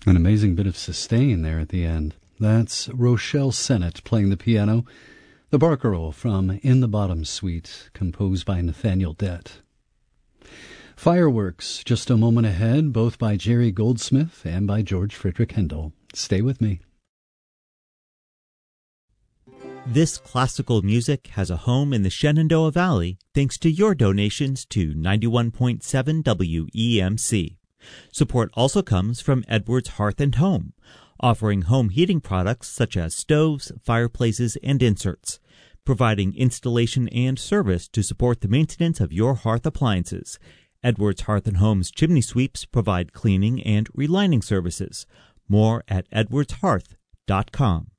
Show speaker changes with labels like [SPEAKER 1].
[SPEAKER 1] An amazing bit of sustain there at the end. That's Rochelle Sennett playing the piano. The Barcarolle from In the Bottom Suite, composed by Nathaniel Dett. Fireworks, just a moment ahead, both by Jerry Goldsmith and by George Frideric Handel. Stay with me.
[SPEAKER 2] This classical music has a home in the Shenandoah Valley thanks to your donations to 91.7 WEMC. Support also comes from Edwards Hearth and Home, offering home heating products such as stoves, fireplaces, and inserts, providing installation and service to support the maintenance of your hearth appliances. Edwards Hearth and Home's chimney sweeps provide cleaning and relining services. More at edwardshearth.com.